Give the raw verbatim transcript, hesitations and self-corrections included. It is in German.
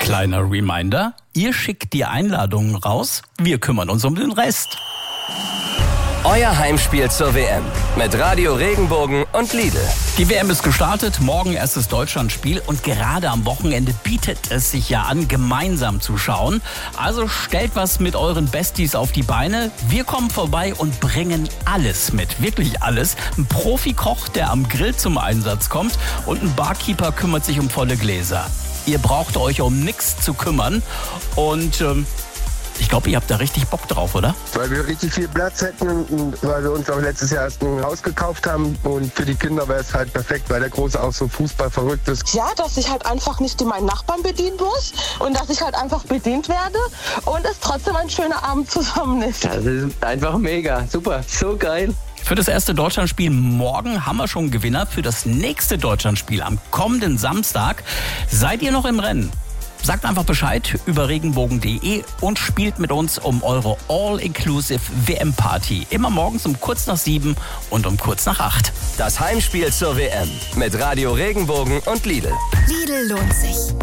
Kleiner Reminder, ihr schickt die Einladungen raus, wir kümmern uns um den Rest. Euer Heimspiel zur W M mit Radio Regenbogen und Lidl. Die W M ist gestartet, morgen erstes Deutschlandspiel und gerade am Wochenende bietet es sich ja an, gemeinsam zu schauen. Also stellt was mit euren Besties auf die Beine. Wir kommen vorbei und bringen alles mit, wirklich alles. Ein Profikoch, der am Grill zum Einsatz kommt und ein Barkeeper kümmert sich um volle Gläser. Ihr braucht euch um nichts zu kümmern und ähm, ich glaube, ihr habt da richtig Bock drauf, oder? Weil wir richtig viel Platz hätten und weil wir uns auch letztes Jahr erst ein Haus gekauft haben. Und für die Kinder wäre es halt perfekt, weil der Große auch so Fußball verrückt ist. Ja, dass ich halt einfach nicht meinen Nachbarn bedienen muss und dass ich halt einfach bedient werde und es trotzdem ein schöner Abend zusammen ist. Das ist einfach mega, super, so geil. Für das erste Deutschlandspiel morgen haben wir schon einen Gewinner. Für das nächste Deutschlandspiel am kommenden Samstag seid ihr noch im Rennen. Sagt einfach Bescheid über regenbogen punkt de und spielt mit uns um eure All-Inclusive W M-Party. Immer morgens um kurz nach sieben und um kurz nach acht. Das Heimspiel zur W M mit Radio Regenbogen und Lidl. Lidl lohnt sich.